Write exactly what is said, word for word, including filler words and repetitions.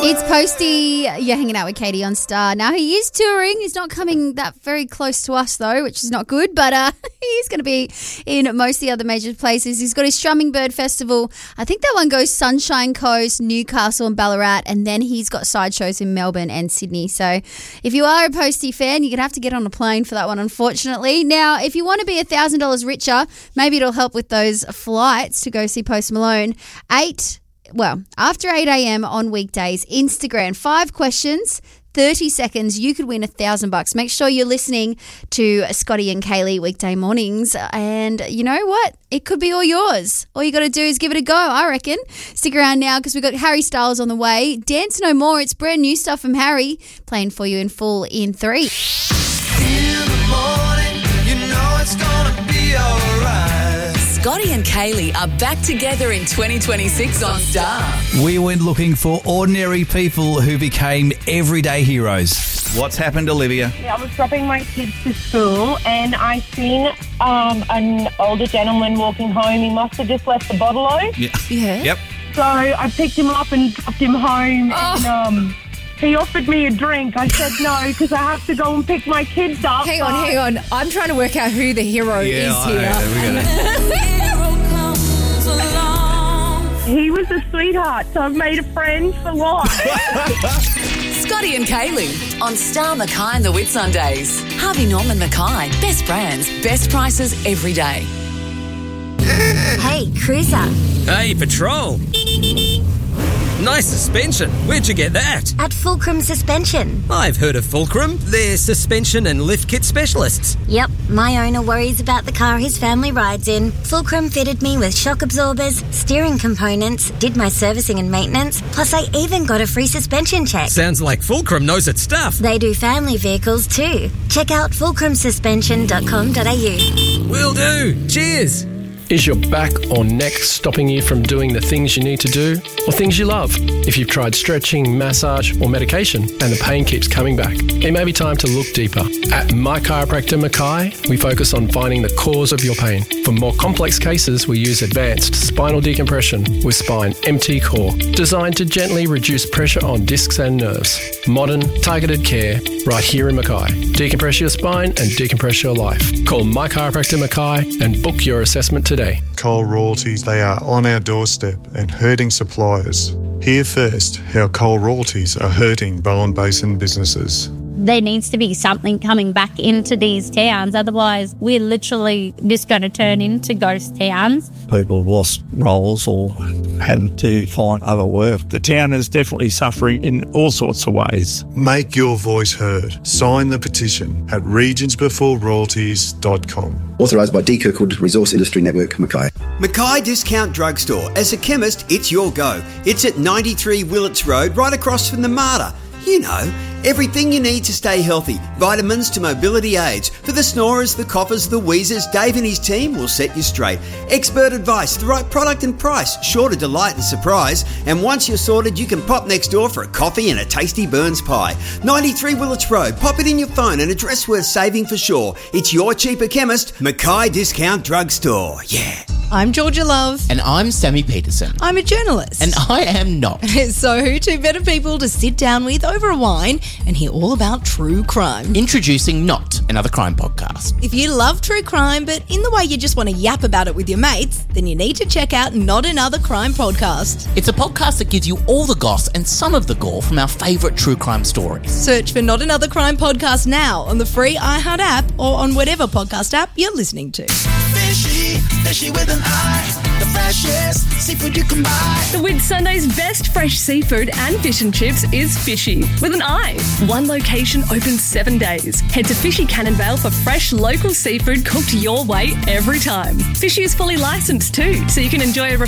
It's Posty. You're hanging out with Katie on Star. Now, he is touring. He's not coming that very close to us, though, which is not good, but uh, he's going to be in most of the other major places. He's got his Strumming Bird Festival. I think that one goes Sunshine Coast, Newcastle and Ballarat, and then he's got side shows in Melbourne and Sydney. So if you are a Posty fan, you're going to have to get on a plane for that one, unfortunately. Now, if you want to be one thousand dollars richer, maybe it'll help with those flights to go see Post Malone. Eight Well, after eight a.m. on weekdays, Instagram, five questions, thirty seconds, you could win a thousand bucks. Make sure you're listening to Scotty and Kaylee weekday mornings. And you know what? It could be all yours. All you got to do is give it a go, I reckon. Stick around now because we've got Harry Styles on the way. Dance No More. It's brand new stuff from Harry, playing for you in full in three. In the morning, you know it's gonna be alright. Scotty and Kaylee are back together in twenty twenty-six on Star. We went looking for ordinary people who became everyday heroes. What's happened, Olivia? Yeah, I was dropping my kids to school and I seen um, an older gentleman walking home. He must have just left the bottle-o. Yeah. Yeah. Yep. So I picked him up and dropped him home. Oh. And um, he offered me a drink. I said no because I have to go and pick my kids up. Hang on, hang on. I'm trying to work out who the hero Yeah, is I- here. yeah, we got it. He was a sweetheart, so I've made a friend for life. Scotty and Kaylee on Star Mackay and the Whitsundays. Harvey Norman Mackay. Best brands, best prices every day. Hey, Cruiser. Hey, Patrol. Nice suspension. Where'd you get that? At Fulcrum Suspension. I've heard of Fulcrum. They're suspension and lift kit specialists. Yep, my owner worries about the car his family rides in. Fulcrum fitted me with shock absorbers, steering components, did my servicing and maintenance, plus I even got a free suspension check. Sounds like Fulcrum knows its stuff. They do family vehicles too. Check out fulcrum suspension dot com dot a u. Will do. Cheers. Is your back or neck stopping you from doing the things you need to do or things you love? If you've tried stretching, massage or medication and the pain keeps coming back, it may be time to look deeper. At My Chiropractor Mackay, we focus on finding the cause of your pain. For more complex cases, we use advanced spinal decompression with Spine M T Core, designed to gently reduce pressure on discs and nerves. Modern, targeted care right here in Mackay. Decompress your spine and decompress your life. Call My Chiropractor Mackay and book your assessment today. Coal royalties, they are on our doorstep and hurting suppliers. Hear first how coal royalties are hurting Bowen Basin businesses. There needs to be something coming back into these towns, otherwise we're literally just going to turn into ghost towns. People have lost roles or had to find other work. The town is definitely suffering in all sorts of ways. Make your voice heard. Sign the petition at regions before royalties dot com. Authorised by D. Kirkwood Resource Industry Network, Mackay. Mackay Discount Drugstore. As a chemist, it's your go. It's at ninety-three Willits Road, right across from the MARTA. You know, everything you need to stay healthy. Vitamins to mobility aids. For the snorers, the coughers, the wheezers, Dave and his team will set you straight. Expert advice, the right product and price, sure to delight and surprise. And once you're sorted, you can pop next door for a coffee and a tasty Burns pie. ninety-three Willits Road. Pop it in your phone, an address worth saving for sure. It's your cheaper chemist, Mackay Discount Drugstore. Yeah. I'm Georgia Love. And I'm Sammy Peterson. I'm a journalist. And I am not. So who two better people to sit down with over a wine and hear all about true crime? Introducing Not, another crime podcast. If you love true crime, but in the way you just want to yap about it with your mates, then you need to check out Not Another Crime Podcast. It's a podcast that gives you all the goss and some of the gore from our favourite true crime stories. Search for Not Another Crime Podcast now on the free iHeart app or on whatever podcast app you're listening to. Fishy, fishy with an eye, the freshest seafood you can buy. The Whitsundays' best fresh seafood and fish and chips is Fishy with an eye. One location open seven days. Head to Fishy Cannonvale for fresh local seafood cooked your way every time. Fishy is fully licensed too, so you can enjoy a